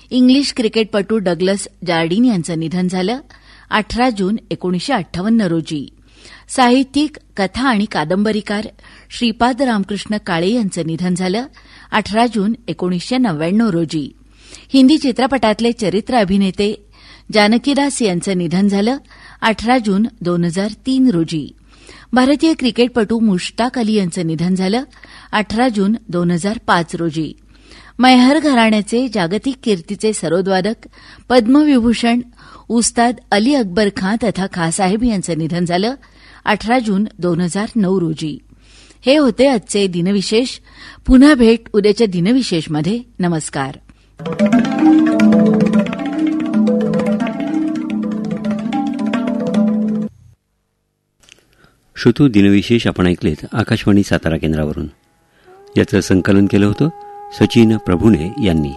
English क्रिकेटपटू Douglas Jardine यांचं निधन झालं 18 जून 1958 रोजी. साहित्यिक, कथा आणि कादंबरीकार श्रीपाद रामकृष्ण काळे यांचं निधन झालं 18 जून 1999 रोजी. हिंदी चित्रपटातले चरित्र अभिनेते जानकीदास यांचं निधन झालं 18 जून 2003 रोजी. भारतीय क्रिकेटपटू मुश्ताक अली यांचं निधन झालं 18 जून 2005 रोजी. मैहर घराण्याचे जागतिक कीर्तीचे सरोदवादक पद्मविभूषण उस्ताद अली अकबर खां तथा खाँसाहेब यांचं निधन झालं 18 जून 2009 रोजी. हे होते आजचे दिनविशेष. पुन्हा भेट उद्याच्या दिनविशेषमध्ये. नमस्कार. श्रोतो, दिनविशेष आपण ऐकलेत आकाशवाणी सातारा केंद्रावरून. याचं संकलन केलं होतं सचिन प्रभुणे यांनी.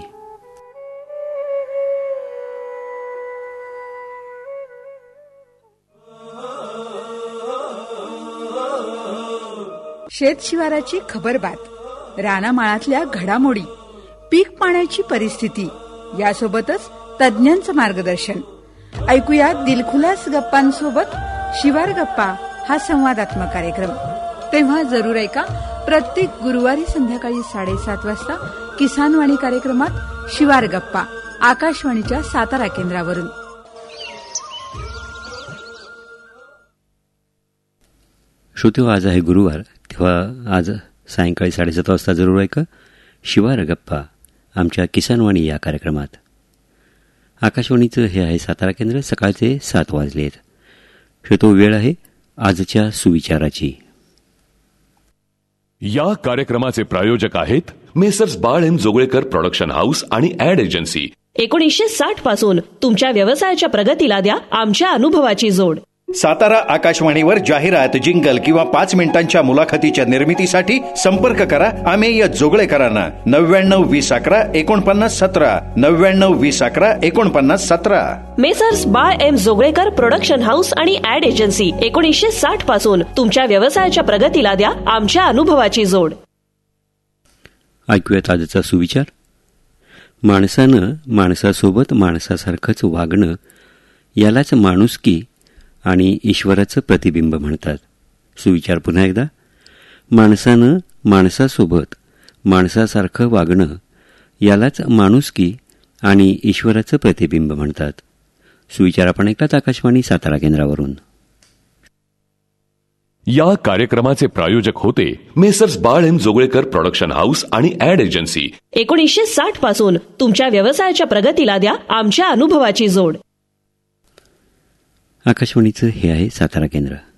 शेतशिवाराची खबरबात, रानामाळातल्या घडामोडी, पीक पाण्याची परिस्थिती यासोबतच तज्ज्ञांचं मार्गदर्शन ऐकूयात. दिलखुलास गप्पांसोबत शिवार गप्पा हा संवादात्मक कार्यक्रम. तेव्हा जरूर ऐका. प्रत्येक गुरुवारी संध्याकाळी 7:30 वाजता किसानवाणी कार्यक्रमात शिवार गप्पा आकाशवाणीच्या सातारा केंद्रावरून. श्रोते, आज आहे गुरुवार, तेव्हा आज सायंकाळी 7:30 वाजता जरूर ऐका शिवार गप्पा आमच्या किसानवाणी या कार्यक्रमात. आकाशवाणीचं हे आहे सातारा केंद्र. सकाळचे 7 वाजलेत. श्रोतो, वेळ आहे आजच्या सुविचाराची. या कार्यक्रमाचे प्रायोजक आहेत मेसर्स बाळ एम जोगळेकर प्रोडक्शन हाऊस आणि ॲड एजन्सी. 1960 पासून तुमच्या व्यवसायाच्या प्रगतीला द्या आमच्या अनुभवाची जोड. सातारा आकाशवाणीवर जाहिरात, जिंगल किंवा 5 मिनिटांच्या मुलाखतीच्या निर्मितीसाठी संपर्क करा अमेय जोगळेकरांना. 99-20-11-49-17 99-20-11-49-17. मेसर्स बाळ एम जोगळेकर प्रोडक्शन हाऊस आणि ॲड एजन्सी. 1960 पासून तुमच्या व्यवसायाच्या प्रगतीला द्या आमच्या अनुभवाची जोड. ऐकूयात आजचा सुविचार. माणसानं माणसासोबत माणसासारखंच वागणं यालाच माणुसकी आणि ईश्वराचं प्रतिबिंब म्हणतात. सुविचार पुन्हा एकदा. माणसानं माणसासोबत माणसासारखं वागणं यालाच माणुसकी आणि ईश्वराचं प्रतिबिंब म्हणतात. सुविचार आपण ऐकलात आकाशवाणी सातारा केंद्रावरून. या कार्यक्रमाचे प्रायोजक होते मेसर्स बाळ एम जोगळेकर प्रोडक्शन हाऊस आणि ॲड एजन्सी. 1960 पासून तुमच्या व्यवसायाच्या प्रगतीला द्या आमच्या अनुभवाची जोड. आकाशवाणीचं हे आहे सातारा केंद्र.